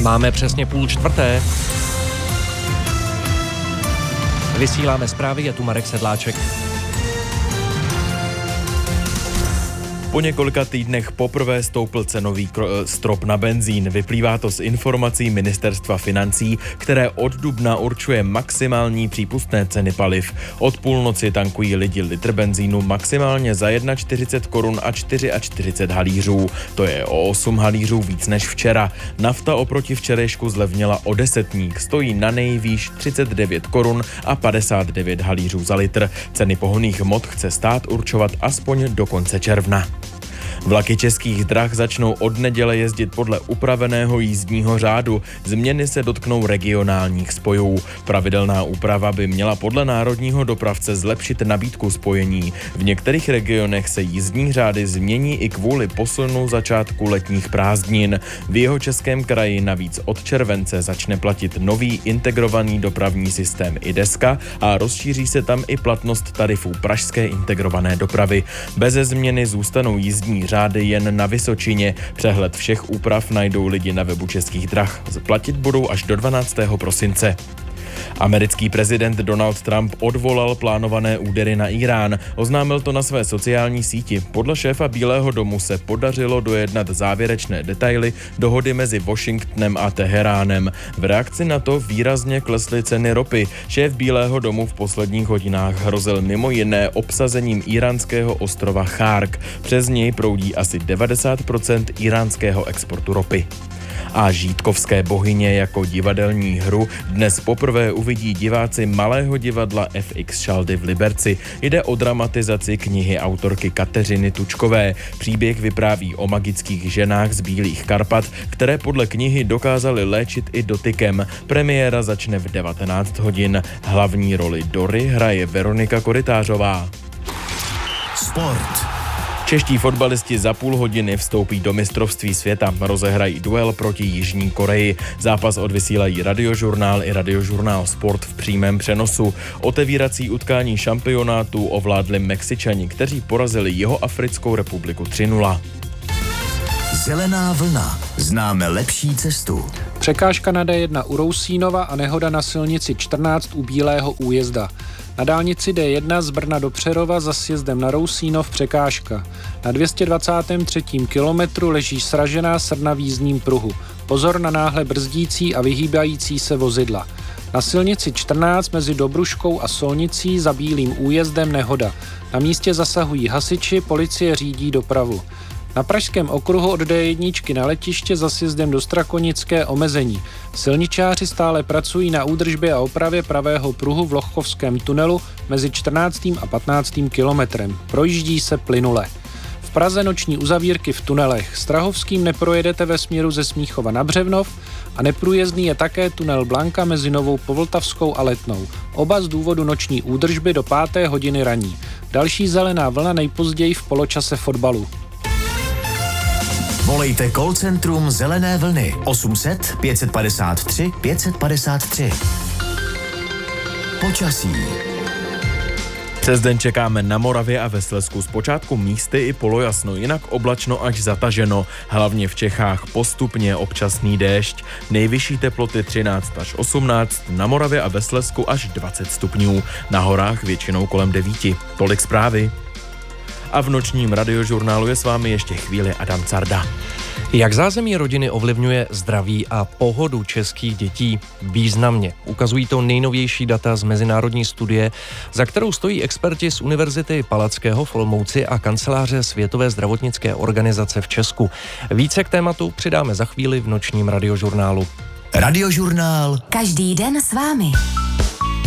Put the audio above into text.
Máme přesně 3:30. Vysíláme zprávy, je tu Marek Sedláček. Po několika týdnech poprvé stoupl cenový strop na benzín. Vyplývá to z informací Ministerstva financí, které od dubna určuje maximální přípustné ceny paliv. Od půlnoci tankují lidi litr benzínu maximálně za 41 korun a 44 halířů. To je o 8 halířů víc než včera. Nafta oproti včerejšku zlevnila o desetník. Stojí na nejvýš 39 korun a 59 halířů za litr. Ceny pohonných hmot chce stát určovat aspoň do konce června. Vlaky Českých drah začnou od neděle jezdit podle upraveného jízdního řádu. Změny se dotknou regionálních spojů. Pravidelná úprava by měla podle národního dopravce zlepšit nabídku spojení. V některých regionech se jízdní řády změní i kvůli posunu začátku letních prázdnin. V Jihočeském kraji navíc od července začne platit nový integrovaný dopravní systém IDESKA a rozšíří se tam i platnost tarifů pražské integrované dopravy. Beze změny zůstanou jízdní řády jen na Vysočině. Přehled všech úprav najdou lidi na webu Českých drah. Platit budou až do 12. prosince. Americký prezident Donald Trump odvolal plánované údery na Írán. Oznámil to na své sociální síti. Podle šéfa Bílého domu se podařilo dojednat závěrečné detaily dohody mezi Washingtonem a Teheránem. V reakci na to výrazně klesly ceny ropy. Šéf Bílého domu v posledních hodinách hrozil mimo jiné obsazením íránského ostrova Chárk. Přes něj proudí asi 90% íránského exportu ropy. A Žítkovské bohyně jako divadelní hru dnes poprvé uvidí diváci Malého divadla FX Šaldy v Liberci. Jde o dramatizaci knihy autorky Kateřiny Tučkové. Příběh vypráví o magických ženách z Bílých Karpat, které podle knihy dokázaly léčit i dotykem. Premiéra začne v 19 hodin. Hlavní roli Dory hraje Veronika Korytářová. Sport. Čeští fotbalisti za půl hodiny vstoupí do mistrovství světa. Rozehrají duel proti Jižní Koreji. Zápas odvysílají Radiožurnál i Radiožurnál Sport v přímém přenosu. Otevírací utkání šampionátu ovládli Mexičani, kteří porazili Jihoafrickou republiku 3-0. Zelená vlna. Známe lepší cestu. Překážka na D1 u Rousínova a nehoda na silnici 14 u Bílého újezda. Na dálnici D1 z Brna do Přerova za sjezdem na Rousínov překážka. Na 223. kilometru leží sražená srna v jízdním pruhu. Pozor na náhle brzdící a vyhýbající se vozidla. Na silnici 14 mezi Dobruškou a Solnicí za Bílým újezdem nehoda. Na místě zasahují hasiči, policie řídí dopravu. Na pražském okruhu od D1 na letiště za sjezdem do Strakonické omezení. Silničáři stále pracují na údržbě a opravě pravého pruhu v Lochkovském tunelu mezi 14. a 15. kilometrem. Projíždí se plynule. V Praze noční uzavírky v tunelech. Strahovským neprojedete ve směru ze Smíchova na Břevnov a neprůjezdný je také tunel Blanka mezi Novou Povltavskou a Letnou. Oba z důvodu noční údržby do 5. hodiny raní. Další zelená vlna nejpozději v poločase fotbalu. Volejte call centrum Zelené vlny 800 553 553. Počasí. Přes den čekáme na Moravě a ve Slezsku zpočátku místy i polojasno, jinak oblačno až zataženo. Hlavně v Čechách postupně občasný déšť. Nejvyšší teploty 13 až 18, na Moravě a ve Slezsku až 20 stupňů. Na horách většinou kolem 9. Tolik zprávy. A v nočním Radiožurnálu je s vámi ještě chvíli Adam Carda. Jak zázemí rodiny ovlivňuje zdraví a pohodu českých dětí? Významně. Ukazují to nejnovější data z mezinárodní studie, za kterou stojí experti z Univerzity Palackého v Olomouci a kanceláře Světové zdravotnické organizace v Česku. Více k tématu přidáme za chvíli v nočním Radiožurnálu. Radiožurnál. Každý den s vámi.